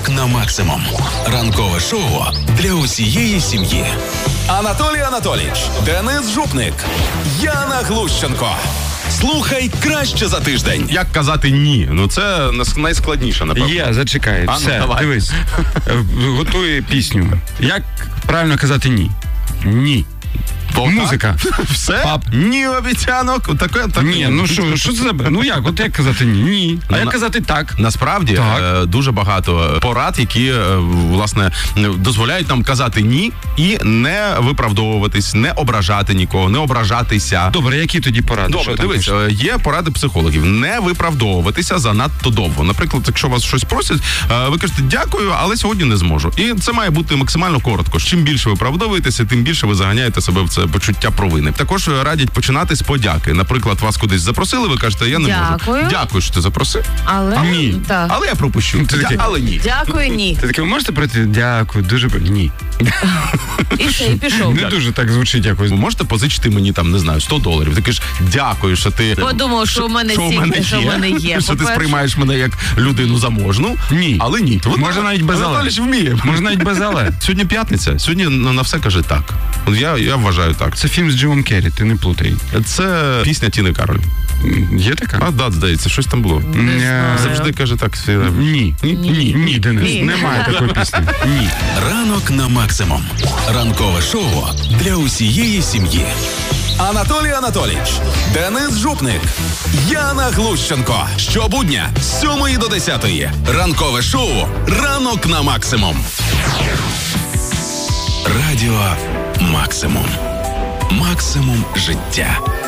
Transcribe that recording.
Ранок на максимум. Ранкове шоу для усієї сім'ї. Анатолій Анатолійович, Денис Жупник, Яна Глущенко. Слухай краще за тиждень. Як казати ні? Ну це найскладніше, напевно. Зачекай. Все, давай. Дивись. Готує пісню. Як правильно казати ні? Ні. Музика. Все? Пап. Ні обіцянок. Таке. Ні, ну що це за... Ну як? От як казати ні? Ні. А як казати так? Насправді, дуже багато порад, які, власне, дозволяють нам казати ні і не виправдовуватись, не ображати нікого, не ображатися. Добре, які тоді поради? Добре, дивись, є поради психологів. Не виправдовуватися занадто довго. Наприклад, якщо вас щось просять, ви кажете дякую, але сьогодні не зможу. І це має бути максимально коротко. Чим більше ви виправдовуєтеся, тим більше ви заганяєте себе в це почуття провини. Також радять починати з подяки. Наприклад, вас кудись запросили, ви кажете, я не можу. Дякую, що ти запросив. Але ні. Так. Але я пропущу. Але ні. Дякую, ні. Ти таке, ви можете пройти? Дякую, дуже ні. І все, і пішов. Не дуже так звучить якось. Ви можете позичити мені там, не знаю, $100. Ти кажеш, дякую, що ти... Подумав, що в мене є. Що ти сприймаєш мене як людину заможну. Ні. Але ні. Може навіть без але. Анатолійович вміє. Може навіть без але. Сьогодні п'ятниця. Сьогодні на все каже так. Я вважаю так. Це фільм з Джимом Керрі, ти не плутай. Це пісня Тіни Кароль. Є така? Здається, щось там було. Завжди каже так. Ні, Денис, немає такої пісні. Ні. Ранок на максимум. Ранкове шоу для усієї сім'ї. Анатолій Анатолійович, Денис Жупник, Яна Глущенко. Щобудня з 7 до 10. Ранкове шоу «Ранок на максимум». Радіо «Максимум». Максимум життя.